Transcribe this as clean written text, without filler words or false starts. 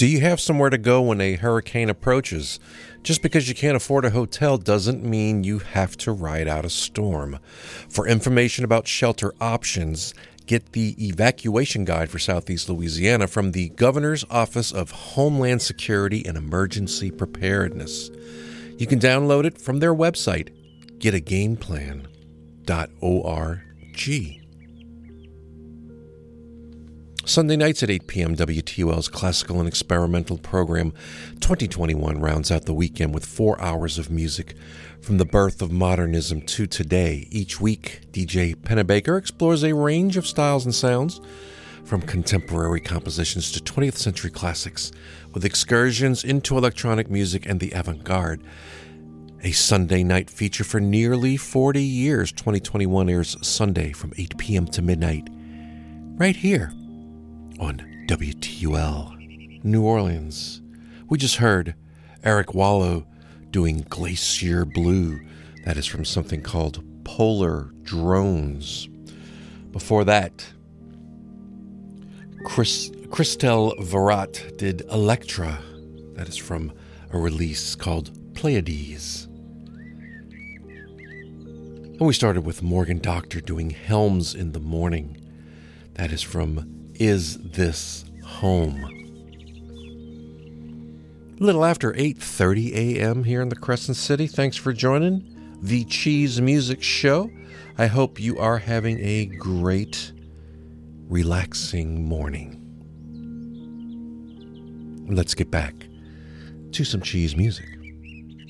Do you have somewhere to go when a hurricane approaches? Just because you can't afford a hotel doesn't mean you have to ride out a storm. For information about shelter options, get the evacuation guide for Southeast Louisiana from the Governor's Office of Homeland Security and Emergency Preparedness. You can download it from their website, getagameplan.org. Sunday nights at 8 p.m., WTUL's Classical and Experimental program 2021 rounds out the weekend with 4 hours of music from the birth of modernism to today. Each week, DJ Pennebaker explores a range of styles and sounds, from contemporary compositions to 20th century classics, with excursions into electronic music and the avant-garde. A Sunday night feature for nearly 40 years, 2021 airs Sunday from 8 p.m. to midnight, right here on WTUL New Orleans. We just heard Eric Wallow doing Glacier Blue. That is from something called Polar Drones. Before that, Christelle Varat did Electra. That is from a release called Pleiades. And we started with Morgan Doctor doing Helms in the Morning. That is from Is This Home? A little after 8:30 a.m. here in the Crescent City. Thanks for joining the Cheese Music Show. I hope you are having a great, relaxing morning. Let's get back to some cheese music.